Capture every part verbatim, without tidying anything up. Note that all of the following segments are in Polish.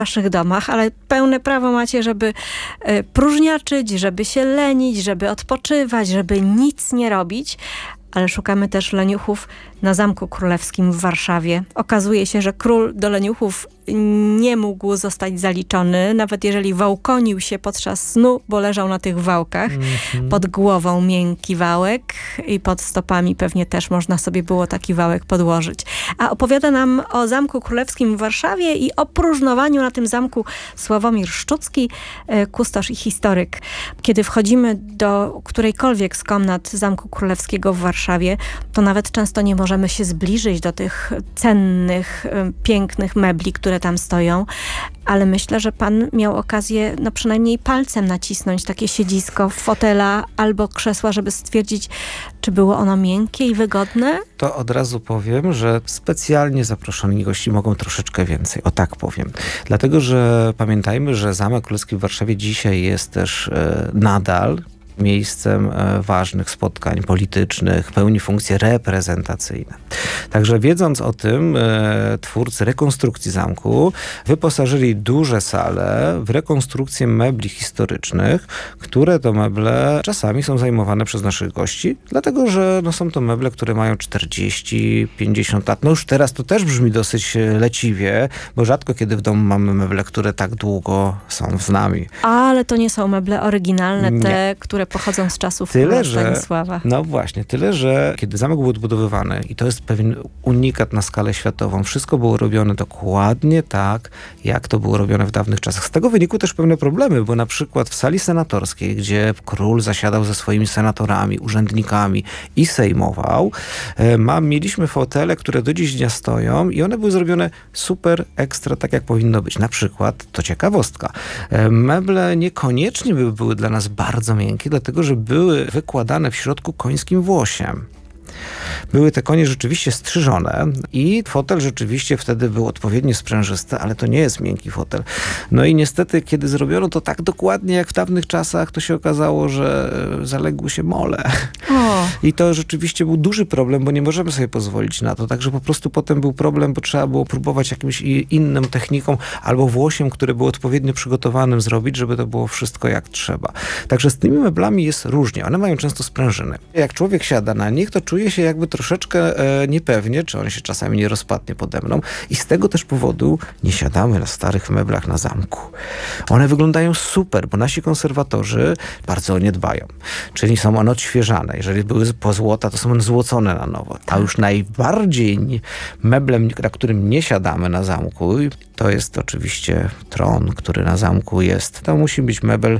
waszych domach, ale pełne prawo macie, żeby y, próżniaczyć, żeby się lenić, żeby odpoczywać, żeby nic nie robić. Ale szukamy też leniuchów na Zamku Królewskim w Warszawie. Okazuje się, że król do leniuchów nie mógł zostać zaliczony, nawet jeżeli wałkonił się podczas snu, bo leżał na tych wałkach. Mm-hmm. Pod głową miękki wałek i pod stopami pewnie też można sobie było taki wałek podłożyć. A opowiada nam o Zamku Królewskim w Warszawie i o próżnowaniu na tym zamku Sławomir Szczucki, kustosz i historyk. Kiedy wchodzimy do którejkolwiek z komnat Zamku Królewskiego w Warszawie, to nawet często nie możemy się zbliżyć do tych cennych, pięknych mebli, które tam stoją, ale myślę, że pan miał okazję no przynajmniej palcem nacisnąć takie siedzisko, fotela albo krzesła, żeby stwierdzić, czy było ono miękkie i wygodne? To od razu powiem, że specjalnie zaproszeni gości mogą troszeczkę więcej. O tak powiem. Dlatego, że pamiętajmy, że Zamek Królewski w Warszawie dzisiaj jest też e, nadal miejscem e, ważnych spotkań politycznych, pełni funkcje reprezentacyjne. Także wiedząc o tym, e, twórcy rekonstrukcji zamku wyposażyli duże sale w rekonstrukcję mebli historycznych, które to meble czasami są zajmowane przez naszych gości, dlatego że no, są to meble, które mają czterdzieści pięćdziesiąt lat. No już teraz to też brzmi dosyć leciwie, bo rzadko kiedy w domu mamy meble, które tak długo są z nami. Ale to nie są meble oryginalne, te, nie. które pochodzą z czasów tyle, Stanisława. Że, no właśnie, tyle, że kiedy zamek był odbudowywany, i to jest pewien unikat na skalę światową, wszystko było robione dokładnie tak, jak to było robione w dawnych czasach. Z tego wynikły też pewne problemy, bo na przykład w sali senatorskiej, gdzie król zasiadał ze swoimi senatorami, urzędnikami i sejmował, ma, mieliśmy fotele, które do dziś dnia stoją i one były zrobione super ekstra, tak jak powinno być. Na przykład, to ciekawostka, meble niekoniecznie by były dla nas bardzo miękkie, dlatego że były wykładane w środku końskim włosiem. Były te konie rzeczywiście strzyżone i fotel rzeczywiście wtedy był odpowiednio sprężysty, ale to nie jest miękki fotel. No i niestety, kiedy zrobiono to tak dokładnie jak w dawnych czasach, to się okazało, że zaległy się mole. O. I to rzeczywiście był duży problem, bo nie możemy sobie pozwolić na to. Także po prostu potem był problem, bo trzeba było próbować jakimś inną techniką albo włosiem, który był odpowiednio przygotowanym zrobić, żeby to było wszystko jak trzeba. Także z tymi meblami jest różnie. One mają często sprężyny. Jak człowiek siada na nich, to czuje się jakby troszeczkę e, niepewnie, czy on się czasami nie rozpadnie pode mną. I z tego też powodu nie siadamy na starych meblach na zamku. One wyglądają super, bo nasi konserwatorzy bardzo o nie dbają. Czyli są one odświeżane. Jeżeli były po złota, to są one złocone na nowo. A już najbardziej meblem, na którym nie siadamy na zamku, to jest oczywiście tron, który na zamku jest. To musi być mebel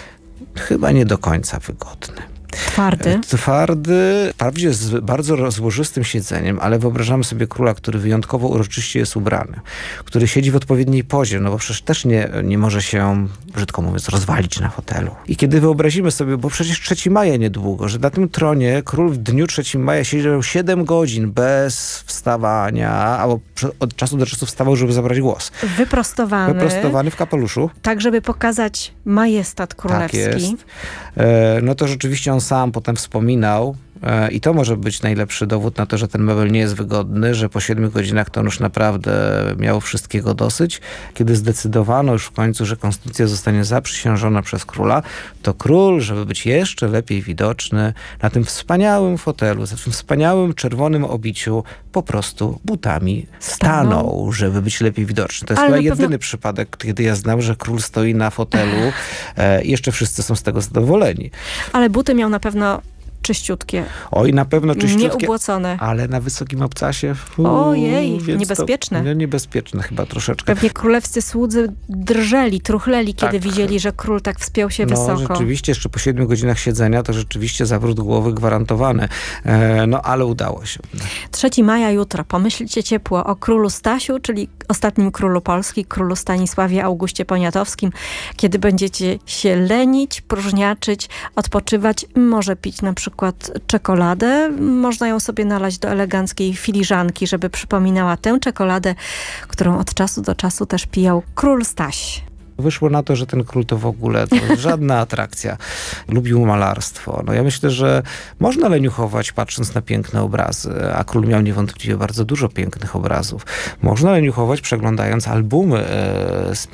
chyba nie do końca wygodny. Twardy. Twardy, wprawdzie z bardzo rozłożystym siedzeniem, ale wyobrażamy sobie króla, który wyjątkowo uroczyście jest ubrany, który siedzi w odpowiedniej pozie, no bo przecież też nie, nie może się, brzydko mówiąc, rozwalić na fotelu. I kiedy wyobrazimy sobie, bo przecież trzeciego maja niedługo, że na tym tronie król w dniu trzeciego maja siedział siedem godzin bez wstawania, albo od czasu do czasu wstawał, żeby zabrać głos. Wyprostowany. Wyprostowany w kapeluszu. Tak, żeby pokazać majestat królewski. Tak jest. E, no to rzeczywiście on sam potem wspominał, e, i to może być najlepszy dowód na to, że ten mebel nie jest wygodny, że po siedmiu godzinach to on już naprawdę miał wszystkiego dosyć. Kiedy zdecydowano już w końcu, że konstytucja zostanie zaprzysiężona przez króla, to król, żeby być jeszcze lepiej widoczny, na tym wspaniałym fotelu, za tym wspaniałym czerwonym obiciu, po prostu butami stanął, stanął żeby być lepiej widoczny. To jest chyba jedyny pewno... przypadek, kiedy ja znam, że król stoi na fotelu e, i jeszcze wszyscy są z tego zadowoleni. Ale buty miał na pewno czyściutkie. Oj, na pewno czyściutkie. Nieubłocone. Ale na wysokim obcasie. Uu, Ojej, niebezpieczne. To, no, niebezpieczne chyba troszeczkę. Pewnie królewscy słudzy drżeli, truchleli, kiedy tak. widzieli, że król tak wspiął się no, wysoko. Rzeczywiście, jeszcze po siedmiu godzinach siedzenia, to rzeczywiście zawrót głowy gwarantowany. E, no, ale udało się. trzeciego maja jutro. Pomyślcie ciepło o królu Stasiu, czyli ostatnim królu Polski, królu Stanisławie Augustie Poniatowskim. Kiedy będziecie się lenić, próżniaczyć, odpoczywać, może pić na przykład czekoladę. Można ją sobie nalać do eleganckiej filiżanki, żeby przypominała tę czekoladę, którą od czasu do czasu też pijał król Staś. Wyszło na to, że ten król to w ogóle to żadna atrakcja. Lubił malarstwo. No ja myślę, że można leniuchować patrząc na piękne obrazy, a król miał niewątpliwie bardzo dużo pięknych obrazów. Można leniuchować przeglądając albumy e, z